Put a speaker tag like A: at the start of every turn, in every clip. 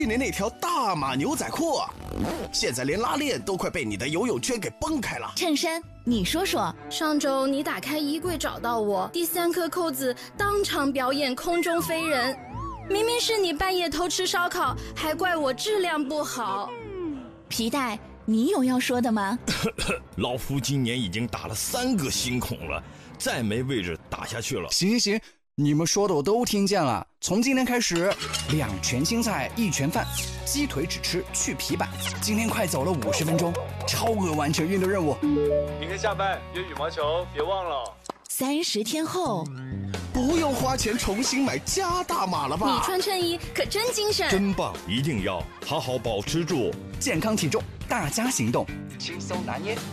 A: 去年那条大码牛仔裤啊，现在连拉链都快被你的游泳圈给崩开了。
B: 衬衫，你说说。
C: 上周你打开衣柜找到我，第3颗扣子当场表演空中飞人。明明是你半夜偷吃烧烤，还怪我质量不好。
B: 皮带，你有要说的吗？
D: 老夫今年已经打了3个新孔了，再没位置打下去了。
E: 行，你们说的我都听见了。从今天开始，2全青菜1全饭，鸡腿只吃去皮板。今天快走了50分钟，超额完成运动任务。
F: 明天下班约羽毛球，别忘了。
B: 30天后，
A: 不用花钱重新买加大码了吧？
C: 你穿衬衣可真精神，
D: 真棒！一定要好好保持住
E: 健康体重，大家行动，轻松拿捏。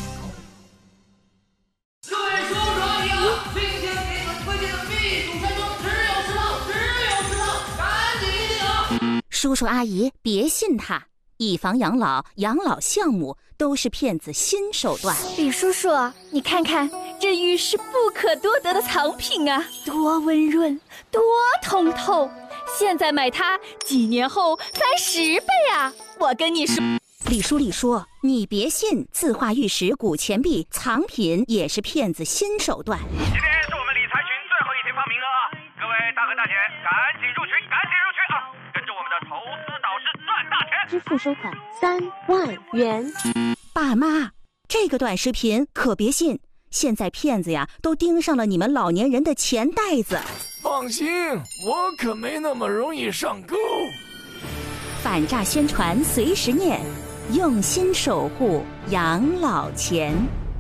G: 各位叔叔阿姨啊，今天给你们推荐的避暑山庄只有10套，赶紧一定啊！
H: 叔叔阿姨别信他，以房养老、养老项目都是骗子新手段。
I: 李叔叔，你看看，这玉是不可多得的藏品啊，多温润，多通透。现在买它，几年后翻10倍啊！我跟你说。
H: 李叔，你别信，字画玉石、古钱币藏品也是骗子新手段。
J: 今天是我们理财群最后一天发名额啊！各位大哥大姐，赶紧入群啊！跟着我们的投资导师赚大钱！
K: 支付收款3万元。
H: 爸妈，这个短视频可别信，现在骗子呀都盯上了你们老年人的钱袋子。
L: 放心，我可没那么容易上钩。
H: 反诈宣传随时念，用心守护养老钱。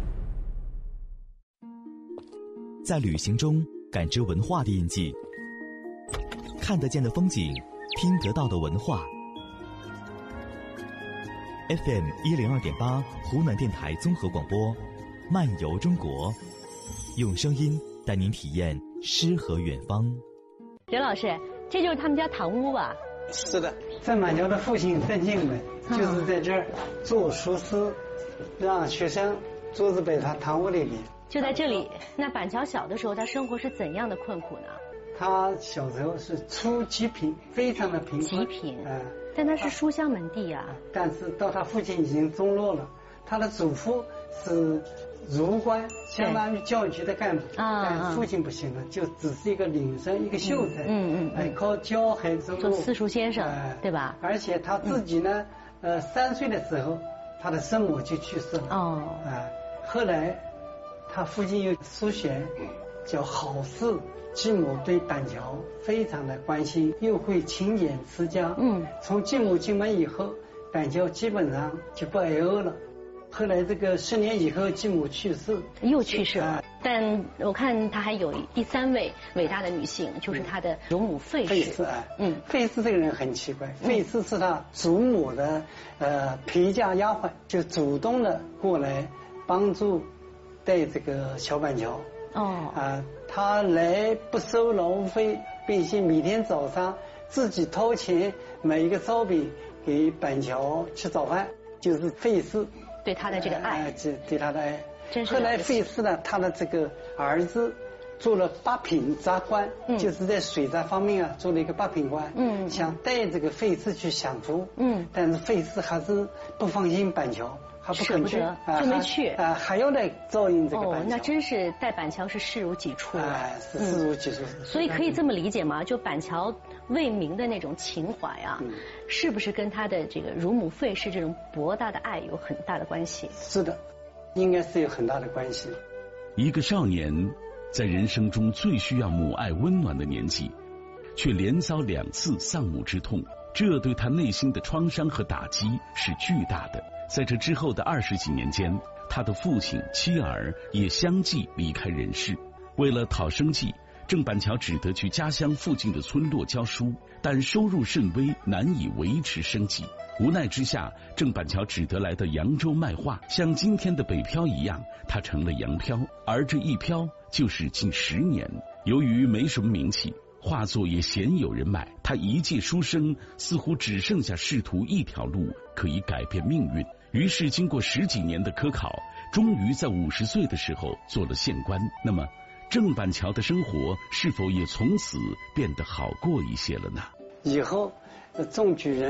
M: 在旅行中感知文化的印记，看得见的风景，听得到的文化。FM 102.8湖南电台综合广播，漫游中国，用声音带您体验诗和远方。
N: 刘老师，这就是他们家堂屋吧？
O: 是的，郑板桥的父亲郑敬本就是在这儿做书师，让学生桌子摆他堂屋里面。
N: 就在这里。那板桥小的时候，他生活是怎样的困苦呢？
O: 他小时候是初极贫，非常的贫困。
N: 极贫，但他是书香门第啊。
O: 但是到他父亲已经中落了，他的祖父是儒官，相当于教育局的干部，但父亲不行了，就只是一个领生，一个秀才，靠教孩子
N: 做私塾先生，对吧？
O: 而且他自己呢，3岁的时候，他的生母就去世了。后来他父亲有书贤，叫郝氏，继母对板桥非常的关心，又会勤俭持家。从继母进门以后，板桥基本上就不挨饿了。后来这个10年以后，继母去世，
N: 又去世了。但我看他还有第3位伟大的女性，就是他的乳母费氏。
O: 费氏这个人很奇怪，费氏是他祖母的陪嫁丫鬟，就主动的过来帮助带这个小板桥。他来不收劳务费，并且每天早上自己掏钱买一个烧饼给板桥吃早饭，就是费氏
N: 对他的这个爱，
O: 对他的爱。
N: 后
O: 来费氏呢，他的这个儿子做了8品杂官，就是在水闸方面啊做了一个8品官，想带这个费氏去享福，但是费氏还是不放心板桥，还不肯去，
N: 就没去，
O: 还要来照应这个板桥。
N: 那真是带板桥是视如己出啊，
O: 是视如己出。
N: 所以可以这么理解吗？就板桥为民的那种情怀啊，是不是跟他的这个乳母费氏这种博大的爱有很大的关系？
O: 是的，应该是有很大的关系。
P: 一个少年在人生中最需要母爱温暖的年纪，却连遭2次丧母之痛，这对他内心的创伤和打击是巨大的。在这之后的20几年间，他的父亲、妻儿也相继离开人世。为了讨生计，郑板桥只得去家乡附近的村落教书，但收入甚微，难以维持生计。无奈之下，郑板桥只得来到扬州卖画，像今天的北漂一样，他成了洋漂，而这一漂就是近10年。由于没什么名气，画作也鲜有人买，他一介书生似乎只剩下仕途一条路可以改变命运。于是经过10几年的科考，终于在50岁的时候做了县官。那么郑板桥的生活是否也从此变得好过一些了呢？
O: 以后中举人。